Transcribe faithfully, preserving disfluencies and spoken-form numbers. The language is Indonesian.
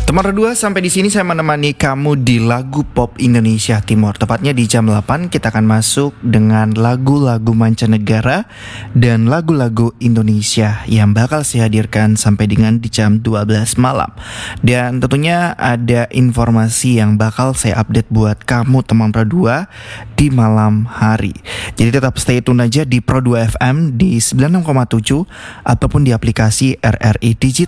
Teman berdua, sampai di sini saya menemani kamu di lagu pop Indonesia Timur. Tepatnya di jam delapan kita akan masuk dengan lagu-lagu mancanegara dan lagu-lagu Indonesia yang bakal saya hadirkan sampai dengan di jam dua belas malam. Dan tentunya ada informasi yang bakal saya update buat kamu teman Pro dua di malam hari. Jadi tetap stay tune aja di Pro dua F M di sembilan puluh enam koma tujuh ataupun di aplikasi R R I Digital